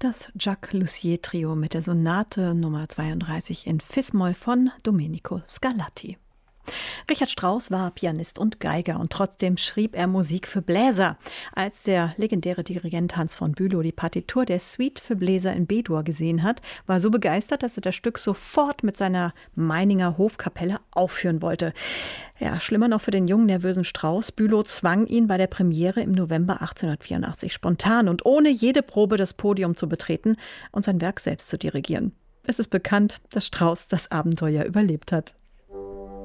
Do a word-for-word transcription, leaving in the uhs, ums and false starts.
Das Jacques Lussier Trio mit der Sonate Nummer zweiunddreißig in Fis-Moll von Domenico Scarlatti. Richard Strauss war Pianist und Geiger und trotzdem schrieb er Musik für Bläser. Als der legendäre Dirigent Hans von Bülow die Partitur der Suite für Bläser in B-Dur gesehen hat, war er so begeistert, dass er das Stück sofort mit seiner Meininger Hofkapelle aufführen wollte. Ja, schlimmer noch für den jungen, nervösen Strauss. Bülow zwang ihn bei der Premiere im November achtzehnhundertvierundachtzig spontan und ohne jede Probe das Podium zu betreten und sein Werk selbst zu dirigieren. Es ist bekannt, dass Strauss das Abenteuer überlebt hat.